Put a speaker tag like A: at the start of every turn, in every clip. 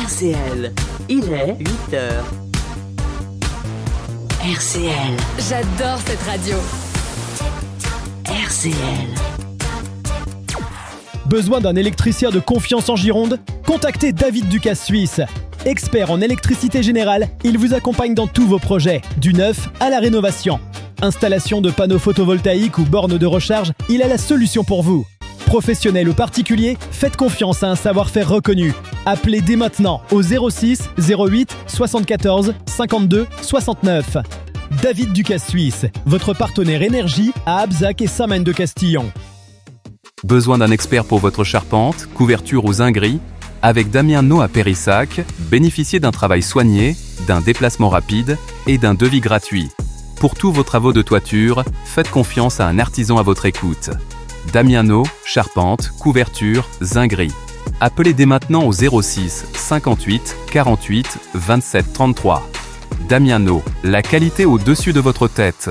A: RCL, il est 8h. RCL.
B: J'adore cette radio.
A: RCL.
C: Besoin d'un électricien de confiance en Gironde? Contactez David Ducasse Suisse. Expert en électricité générale, il vous accompagne dans tous vos projets, du neuf à la rénovation. Installation de panneaux photovoltaïques ou bornes de recharge, il a la solution pour vous. Professionnel ou particulier, faites confiance à un savoir-faire reconnu. Appelez dès maintenant au 06 08 74 52 69. David Ducasse Suisse, votre partenaire énergie à Abzac et Sainte-Maine de Castillon.
D: Besoin d'un expert pour votre charpente, couverture ou zinguerie? Avec Damien No à Périssac, bénéficiez d'un travail soigné, d'un déplacement rapide et d'un devis gratuit. Pour tous vos travaux de toiture, faites confiance à un artisan à votre écoute. Damien No, charpente, couverture, zinguerie. Appelez dès maintenant au 06 58 48 27 33. Damien No, la qualité au-dessus de votre tête.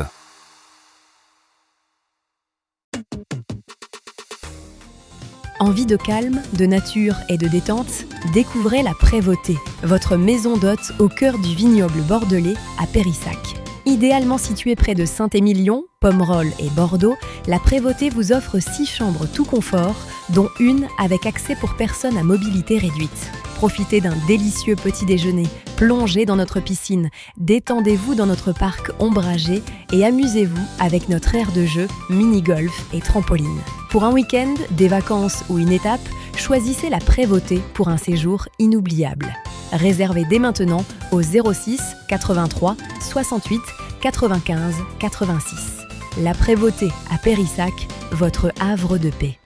B: Envie de calme, de nature et de détente? Découvrez la Prévôté, votre maison d'hôte au cœur du vignoble bordelais à Périssac. Idéalement située près de Saint-Émilion, Pomerol et Bordeaux, la Prévôté vous offre 6 chambres tout confort, dont une avec accès pour personnes à mobilité réduite. Profitez d'un délicieux petit déjeuner, plongez dans notre piscine, détendez-vous dans notre parc ombragé et amusez-vous avec notre aire de jeu, mini-golf et trampoline. Pour un week-end, des vacances ou une étape, choisissez la Prévôté pour un séjour inoubliable. Réservez dès maintenant au 06 83 68 95 86. La Prévôté à Périssac, votre havre de paix.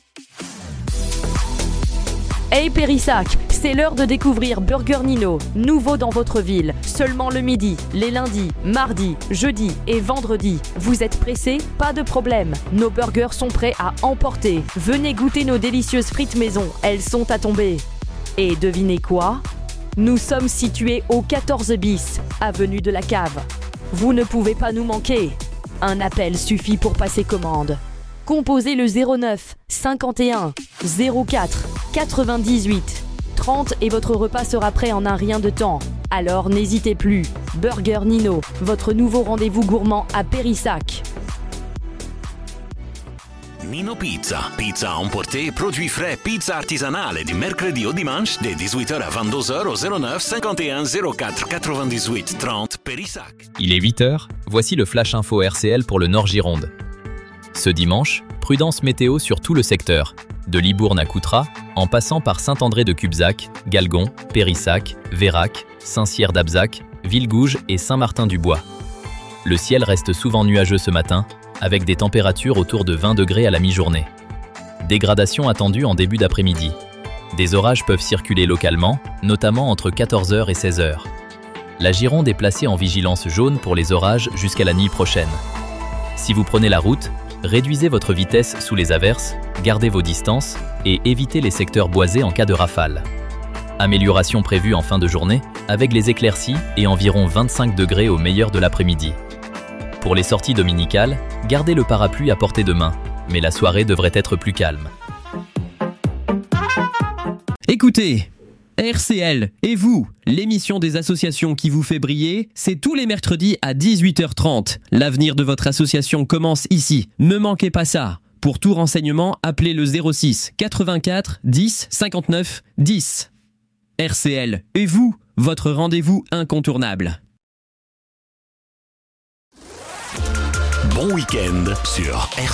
E: Hey Périssac, c'est l'heure de découvrir Burger Nino, nouveau dans votre ville, seulement le midi, les lundis, mardis, jeudis et vendredis. Vous êtes pressé? Pas de problème, nos burgers sont prêts à emporter. Venez goûter nos délicieuses frites maison, elles sont à tomber. Et devinez quoi? Nous sommes situés au 14 bis, avenue de la Cave. Vous ne pouvez pas nous manquer. Un appel suffit pour passer commande. Composez le 09 51 04 98 30 et votre repas sera prêt en un rien de temps. Alors n'hésitez plus. Burger Nino, votre nouveau rendez-vous gourmand à Périssac.
F: Nino Pizza. Pizza à emporter, produits frais, pizza artisanale du mercredi au dimanche de 18h à 22h au 09 51 04 98 30 Périssac.
G: Il est 8h, voici le Flash Info RCL pour le Nord Gironde. Ce dimanche, prudence météo sur tout le secteur, de Libourne à Coutras, en passant par Saint-André de Cubzac, Galgon, Périssac, Vérac, Saint-Cyr d'Abzac, Villegouge et Saint-Martin-du-Bois. Le ciel reste souvent nuageux ce matin, avec des températures autour de 20 degrés à la mi-journée. Dégradation attendue en début d'après-midi. Des orages peuvent circuler localement, notamment entre 14h et 16h. La Gironde est placée en vigilance jaune pour les orages jusqu'à la nuit prochaine. Si vous prenez la route, réduisez votre vitesse sous les averses, gardez vos distances et évitez les secteurs boisés en cas de rafale. Amélioration prévue en fin de journée, avec les éclaircies et environ 25 degrés au meilleur de l'après-midi. Pour les sorties dominicales, gardez le parapluie à portée de main, mais la soirée devrait être plus calme.
H: Écoutez, RCL et vous, l'émission des associations qui vous fait briller, c'est tous les mercredis à 18h30. L'avenir de votre association commence ici. Ne manquez pas ça. Pour tout renseignement, appelez le 06 84 10 59 10. RCL et vous, votre rendez-vous incontournable.
F: Bon week-end sur RCL.